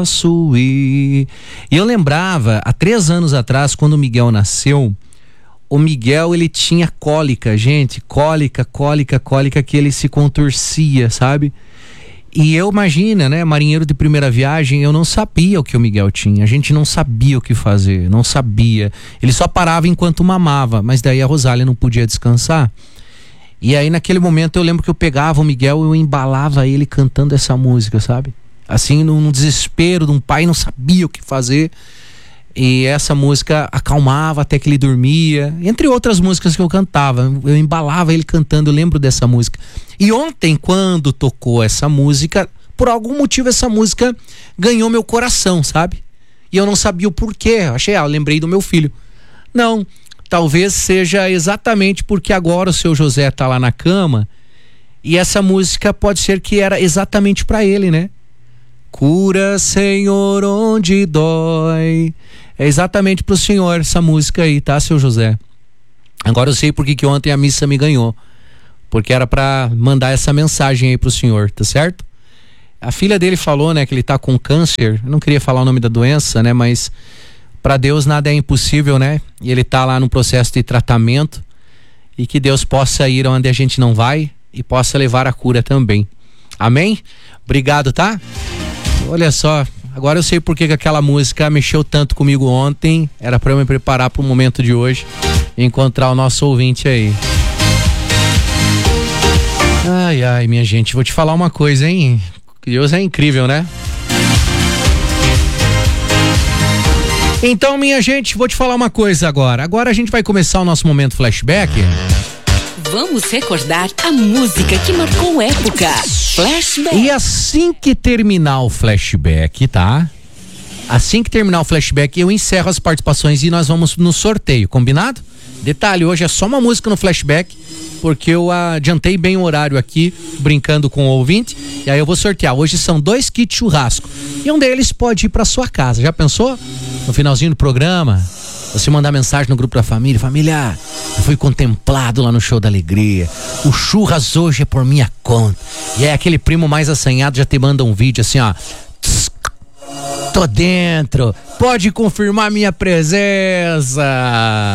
E eu lembrava, há 3 anos atrás, quando o Miguel nasceu, o Miguel, ele tinha cólica, gente, cólica, que ele se contorcia, sabe? E eu, imagina, né, marinheiro de primeira viagem, eu não sabia o que o Miguel tinha, a gente não sabia o que fazer, não sabia. Ele só parava enquanto mamava, mas daí a Rosália não podia descansar. E aí naquele momento eu lembro que eu pegava o Miguel e eu embalava ele cantando essa música, sabe? Assim, num desespero de um pai, não sabia o que fazer. E essa música acalmava até que ele dormia. Entre outras músicas que eu cantava, eu embalava ele cantando, eu lembro dessa música. E ontem, quando tocou essa música, por algum motivo essa música ganhou meu coração, sabe? E eu não sabia o porquê. Eu lembrei do meu filho. Não, talvez seja exatamente porque agora o seu José tá lá na cama e essa música pode ser que era exatamente para ele, né? Cura, Senhor, onde dói. É exatamente pro Senhor essa música aí, tá, seu José? Agora eu sei porque que ontem a missa me ganhou. Porque era pra mandar essa mensagem aí pro Senhor, tá certo? A filha dele falou, né, que ele tá com câncer. Eu não queria falar o nome da doença, né, mas pra Deus nada é impossível, né? E ele tá lá no processo de tratamento. E que Deus possa ir onde a gente não vai e possa levar a cura também. Amém? Obrigado, tá? Olha só, agora eu sei por que aquela música mexeu tanto comigo ontem. Era pra eu me preparar pro momento de hoje e encontrar o nosso ouvinte aí. Ai, minha gente, vou te falar uma coisa, hein? Deus é incrível, né? Então, minha gente, vou te falar uma coisa agora. Agora a gente vai começar o nosso momento flashback. Vamos recordar a música que marcou época. Flashback. E assim que terminar o flashback, tá? Assim que terminar o flashback, eu encerro as participações e nós vamos no sorteio, combinado? Detalhe, hoje é só uma música no flashback, porque eu adiantei bem o horário aqui, brincando com o ouvinte, e aí eu vou sortear. Hoje são 2 kits churrasco, e um deles pode ir pra sua casa. Já pensou? No finalzinho do programa, você mandar mensagem no grupo da família: família, eu fui contemplado lá no Show da Alegria, o churras hoje é por minha conta. E aí aquele primo mais assanhado já te manda um vídeo assim, ó: tô dentro, pode confirmar minha presença.